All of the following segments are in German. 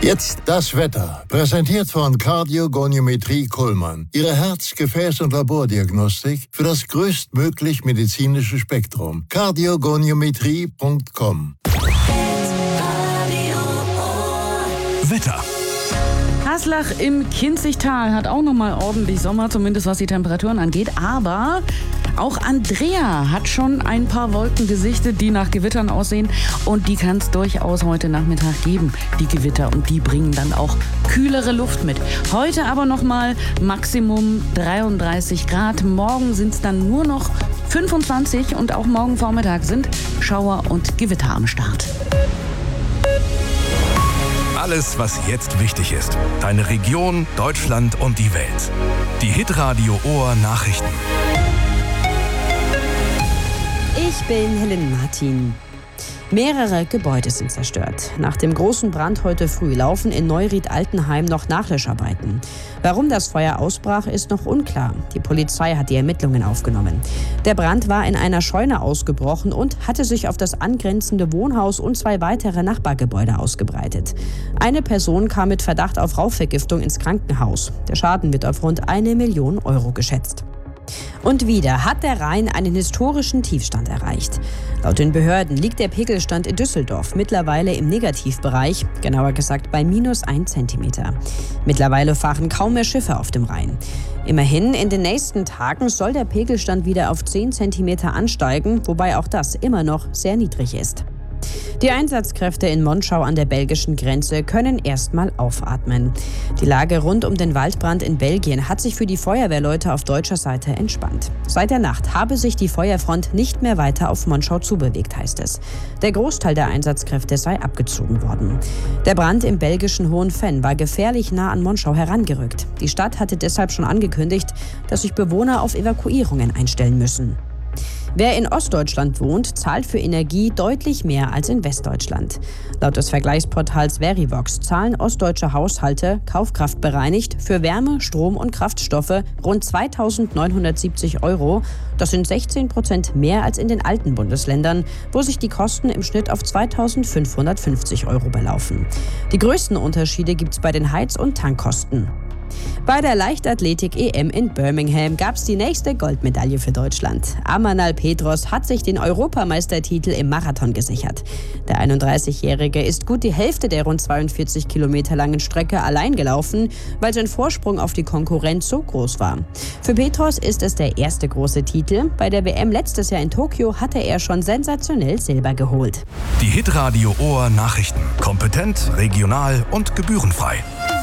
Jetzt das Wetter. Präsentiert von Kardiogoniometrie Kuhlmann. Ihre Herz-, Gefäß- und Labordiagnostik für das größtmöglich medizinische Spektrum. Kardiogoniometrie.com. Wetter. Haslach im Kinzigtal hat auch nochmal ordentlich Sommer, zumindest was die Temperaturen angeht. Aber auch Andrea hat schon ein paar Wolken gesichtet, die nach Gewittern aussehen. Und die kann es durchaus heute Nachmittag geben, die Gewitter. Und die bringen dann auch kühlere Luft mit. Heute aber nochmal Maximum 33 Grad. Morgen sind es dann nur noch 25 und auch morgen Vormittag sind Schauer und Gewitter am Start. Alles, was jetzt wichtig ist. Deine Region, Deutschland und die Welt. Die Hitradio Ohr Nachrichten. Ich bin Helen Martin. Mehrere Gebäude sind zerstört. Nach dem großen Brand heute früh laufen in Neuried-Altenheim noch Nachlöscharbeiten. Warum das Feuer ausbrach, ist noch unklar. Die Polizei hat die Ermittlungen aufgenommen. Der Brand war in einer Scheune ausgebrochen und hatte sich auf das angrenzende Wohnhaus und 2 weitere Nachbargebäude ausgebreitet. Eine Person kam mit Verdacht auf Rauchvergiftung ins Krankenhaus. Der Schaden wird auf rund 1 Million Euro geschätzt. Und wieder hat der Rhein einen historischen Tiefstand erreicht. Laut den Behörden liegt der Pegelstand in Düsseldorf mittlerweile im Negativbereich, genauer gesagt bei -1 Zentimeter. Mittlerweile fahren kaum mehr Schiffe auf dem Rhein. Immerhin, in den nächsten Tagen soll der Pegelstand wieder auf 10 Zentimeter ansteigen, wobei auch das immer noch sehr niedrig ist. Die Einsatzkräfte in Monschau an der belgischen Grenze können erstmal aufatmen. Die Lage rund um den Waldbrand in Belgien hat sich für die Feuerwehrleute auf deutscher Seite entspannt. Seit der Nacht habe sich die Feuerfront nicht mehr weiter auf Monschau zubewegt, heißt es. Der Großteil der Einsatzkräfte sei abgezogen worden. Der Brand im belgischen Hohenfenn war gefährlich nah an Monschau herangerückt. Die Stadt hatte deshalb schon angekündigt, dass sich Bewohner auf Evakuierungen einstellen müssen. Wer in Ostdeutschland wohnt, zahlt für Energie deutlich mehr als in Westdeutschland. Laut des Vergleichsportals Verivox zahlen ostdeutsche Haushalte, kaufkraftbereinigt, für Wärme, Strom und Kraftstoffe rund 2.970 Euro. Das sind 16% mehr als in den alten Bundesländern, wo sich die Kosten im Schnitt auf 2.550 Euro belaufen. Die größten Unterschiede gibt es bei den Heiz- und Tankkosten. Bei der Leichtathletik-EM in Birmingham gab es die nächste Goldmedaille für Deutschland. Amanal Petros hat sich den Europameistertitel im Marathon gesichert. Der 31-Jährige ist gut die Hälfte der rund 42 Kilometer langen Strecke allein gelaufen, weil sein Vorsprung auf die Konkurrenz so groß war. Für Petros ist es der erste große Titel. Bei der WM letztes Jahr in Tokio hatte er schon sensationell Silber geholt. Die Hitradio Ohr Nachrichten. Kompetent, regional und gebührenfrei.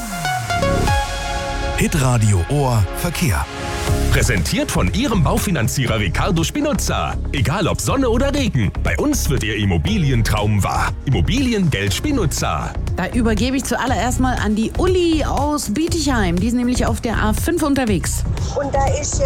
Hitradio Ohr Verkehr. Präsentiert von Ihrem Baufinanzierer Ricardo Spinuzza. Egal ob Sonne oder Regen, bei uns wird Ihr Immobilientraum wahr. Immobiliengeld Spinuzza. Da übergebe ich zuallererst mal an die Uli aus Bietigheim. Die ist nämlich auf der A5 unterwegs. Und da ist